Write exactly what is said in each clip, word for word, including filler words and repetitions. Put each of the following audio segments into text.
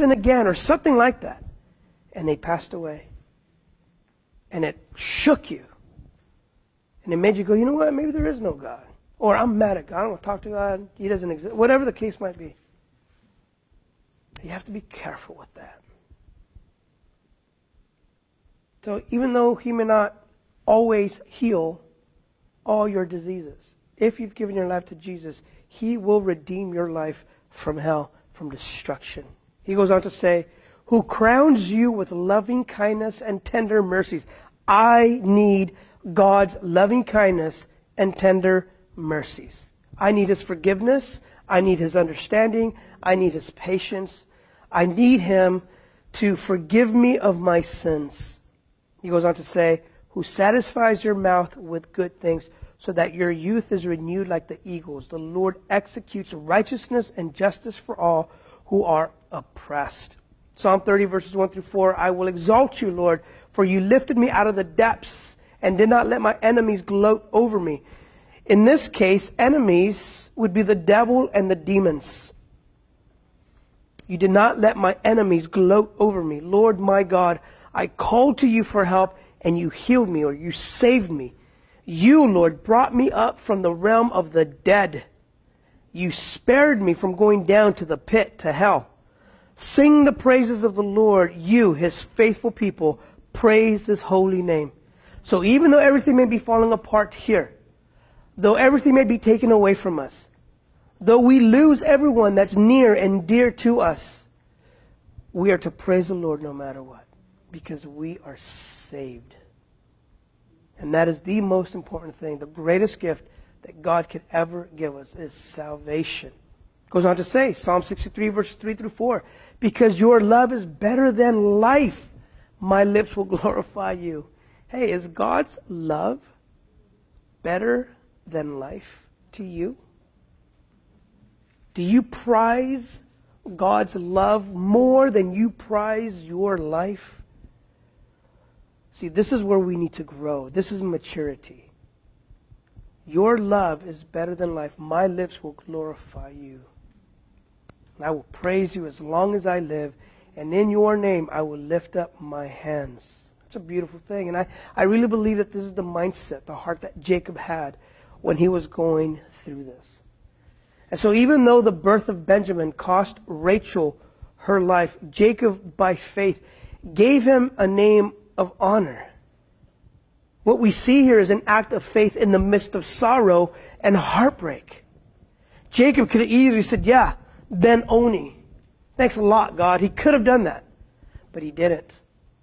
sin again, or something like that. And they passed away. And it shook you. And it made you go, you know what, maybe there is no God. Or I'm mad at God, I don't want to talk to God, He doesn't exist. Whatever the case might be. You have to be careful with that. So even though He may not always heal all your diseases, if you've given your life to Jesus, He will redeem your life from hell, from destruction. He goes on to say, who crowns you with loving kindness and tender mercies. I need God's loving kindness and tender mercies. I need His forgiveness. I need His understanding. I need His patience. I need Him to forgive me of my sins. He goes on to say, who satisfies your mouth with good things, so that your youth is renewed like the eagles. The Lord executes righteousness and justice for all who are oppressed. Psalm thirty, verses one through four, I will exalt you, Lord, for you lifted me out of the depths and did not let my enemies gloat over me. In this case, enemies would be the devil and the demons. You did not let my enemies gloat over me. Lord, my God, I called to you for help, and you healed me, or you saved me. You, Lord, brought me up from the realm of the dead. You spared me from going down to the pit, to hell. Sing the praises of the Lord, you, His faithful people. Praise His holy name. So even though everything may be falling apart here, though everything may be taken away from us, though we lose everyone that's near and dear to us, we are to praise the Lord no matter what, because we are saved. And that is the most important thing. The greatest gift that God could ever give us is salvation. Goes on to say, Psalm sixty-three, verses three through four, because your love is better than life, my lips will glorify you. Hey, is God's love better than life to you? Do you prize God's love more than you prize your life? See, this is where we need to grow. This is maturity. Your love is better than life. My lips will glorify you. And I will praise you as long as I live. And in your name, I will lift up my hands. That's a beautiful thing. And I, I really believe that this is the mindset, the heart that Jacob had when he was going through this. And so even though the birth of Benjamin cost Rachel her life, Jacob, by faith, gave him a name of honor. What we see here is an act of faith in the midst of sorrow and heartbreak. Jacob could have easily said, yeah, Ben-Oni. Thanks a lot, God. He could have done that. But he didn't.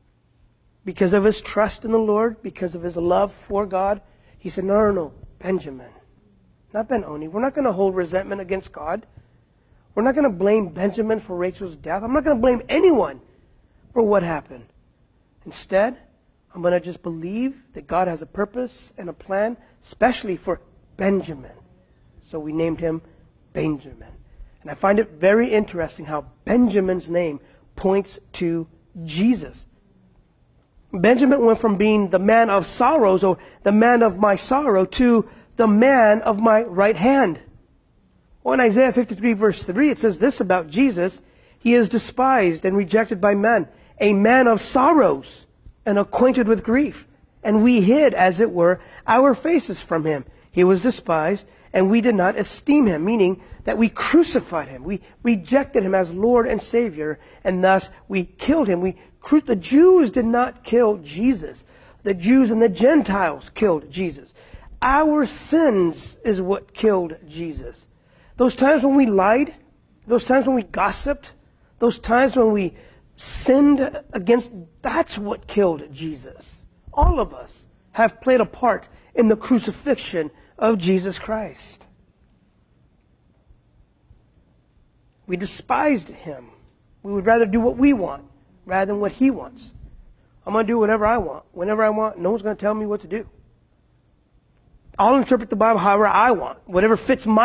Because of his trust in the Lord, because of his love for God, he said, no, no, no, Benjamin. Not Ben-Oni. We're not going to hold resentment against God. We're not going to blame Benjamin for Rachel's death. I'm not going to blame anyone for what happened. Instead, I'm going to just believe that God has a purpose and a plan, especially for Benjamin. So we named him Benjamin. And I find it very interesting how Benjamin's name points to Jesus. Benjamin went from being the man of sorrows, or the man of my sorrow, to the man of my right hand. Well, in Isaiah fifty-three, verse three, it says this about Jesus: He is despised and rejected by men, a man of sorrows and acquainted with grief. And we hid, as it were, our faces from him. He was despised, and we did not esteem him, meaning that we crucified him. We rejected him as Lord and Savior, and thus we killed him. We cru- The Jews did not kill Jesus. The Jews and the Gentiles killed Jesus. Our sins is what killed Jesus. Those times when we lied, those times when we gossiped, those times when we sinned against, that's what killed Jesus. All of us have played a part in the crucifixion of Jesus Christ. We despised him. We would rather do what we want rather than what he wants. I'm going to do whatever I want, whenever I want. No one's going to tell me what to do. I'll interpret the Bible however I want, whatever fits my